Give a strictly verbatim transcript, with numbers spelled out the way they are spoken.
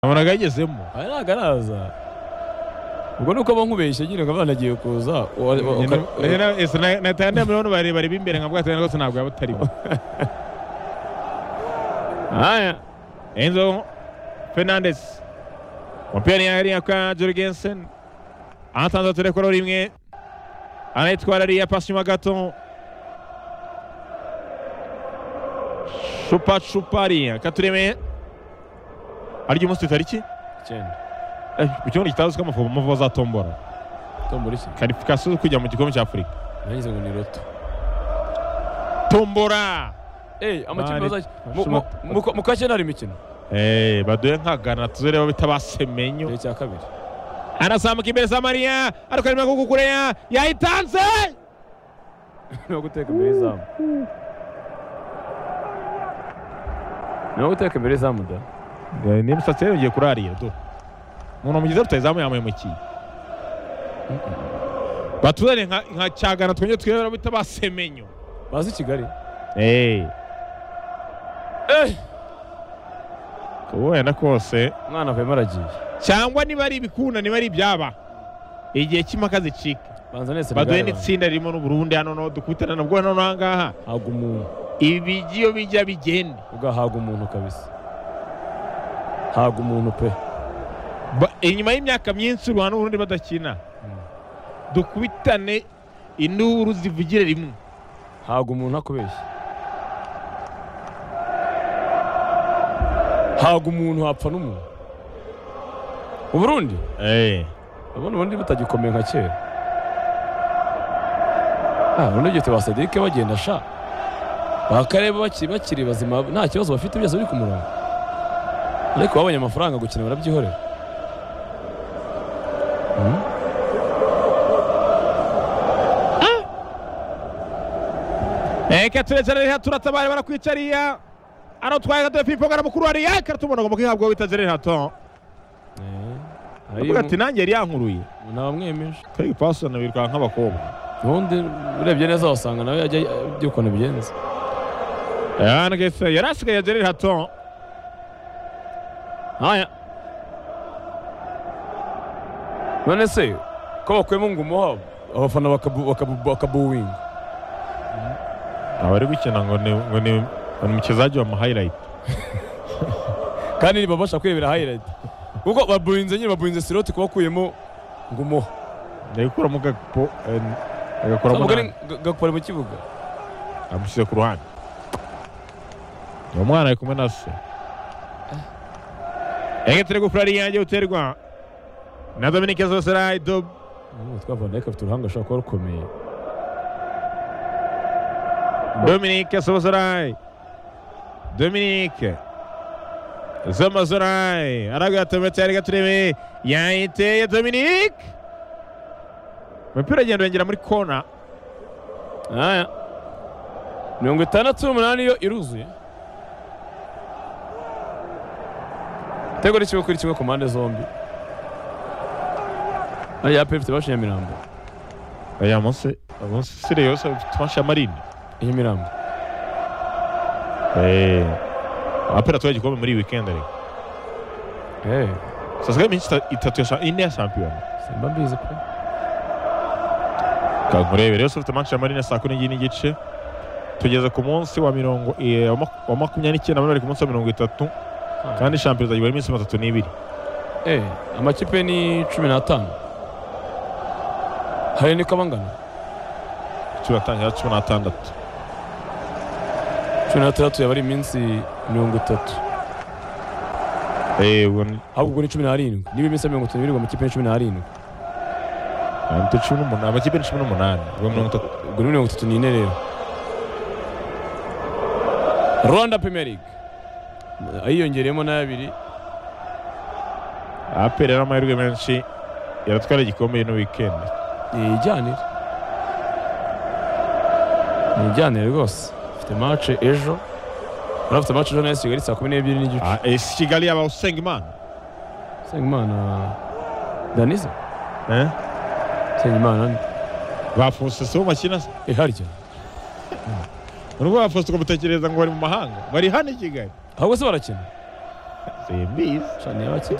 Abona gagezemo. Aya nagaraza. Ubwo nuko bankubeshye nyine ngabana agiye kuza. Nena ese natanda miliyoni bari bari bimbere nkabwatana rwose ntabwo yabatarimo. Aya. Enzo Fernandez. Mupira yari kwa Jorgensen. Atanze turekoro rimwe. Anayitwara ari ya pasi nyuma gato. Chupa chupari katureme. Aryo umunsi tariki icyenda eh bicyo gitazo kamavuba amavuba za tombora tombora iki qualification kujya mu gikombe cya Afrika nagize ngo ni roto tombora eh amakipe baza mu kashena ari imikino eh baduye nkagana tuzereba bitabasemenyo cyo cya kabiri anazamuka imbere za Maria ariko arimo kukukureya yayitanze no guteka imbere zamu no guteka imbere zamu da ni musatsi yongeye kurarira do umuntu mugize rutazamu yamaye muki batuzane nka nka cyagana twonye twebera bitabasemenyo bazi Kigali eh eh kuwenda kose mwana vema ragiye cyangwa niba ari ibikunda niba ari byaba igihe kimaka zicika banza nese baduye n'itsinda ririmo n'u Burundi hano no dukutana nabwo hano nangaha haga umuntu ibigiyo bijya bigende ugahaga umuntu kabisa haga umuntu pe inyuma y'imyaka myinshi ruhano Burundi badakina dukubitane induru zivugire rimwe haga umuntu akubeshya haga umuntu hapfa n'umuntu u Burundi eh abone ubundi butagikomeye nka kera ah ubundi gite wa Cedric bagenda sha bakareba bakiri bakiri bazima nta kibazo bafite byose biri ku murongo ariko babonye amafaranga gukina barabyihorera eka turezerera turatabare barakwicariya ano twaye gato Pipo gara mukuru ari yakartumona ngo kihabwo bitazerera hato eh ayo ati nanjye yari yankuruye nabamwemeje kari pasona birwa nk'abakobwa ubundi urebye neza wasanga nawe yajya byukona bigenze yana gese yarasigaye yazerera hato haya none se ko bakwemo ngo umuhabo abafana bakabuwinga abari gukina ngo ni ngo ni umukizaji wa highlight kandi babasha kwebera highlight kuko babuinze nyine babuinze slot kubakuyemo ngo umuho ndayikura mu gapo agakora mu gakora mu kibuga amushyize ku ruhande umwana ari kumwe na se ege tere gufrari yanjye uterwa na Dominique Zoserai do twavana eka afite uruhanga ashaka rukomeye Dominique Zoserai Dominique Zoserai aragata metari gatureme yaiteye Dominique mupira agenda yongera muri kona aya mirongo itandatu n'umunani yo iruzuye tego rikiwe kuri kimwe ku mpande zombi ari ya pefite bashinya mirambo aya munsi munsi sire yose twasha marine iyi mirambo eh apera twaje gikombe muri weekend ari eh sasa minsi itatu ya ine ya champion simba mbizi pe kagurebe rero ufite match ya marine saa kumi n'igice tugeze ku munsi wa mirongo wa makumyabiri n'icyenda bari ku munsi wa mirongo itatu kandi champion zagiye iminsi matatu n'ibiri eh amakipe ni cumi n'atanu hari ni kabangana turatangira cumi n'atandatu cumi n'atandatu yabari iminsi mirongo itatu eh ubwo ahubwo ni cumi n'arindwi niba iminsi mirongo itatu n'ibiri amakipe ni cumi n'arindwi ante cumi n'umunani amakipe ni cumi n'umunani ubwo mirongo itatu ubwo mirongo itatu n'ine rero Rwanda Premier League ayiyongereyemo n'abiri apera n'amahirwe menshi yaratwara igikombe no weekend ijyanire ijyanire rwose afite match ejo urafite match ejo nese Kigali saa kumi n'ebyiri n'igice ah es Kigali aba Usengimana Usengimana Daniza eh Usengimana bafuse so makina eh harya urwo bafuse ko mutekereza ngo bari mu mahanga bari hano i Kigali ahubwo se barakina simbizi Sha niba ki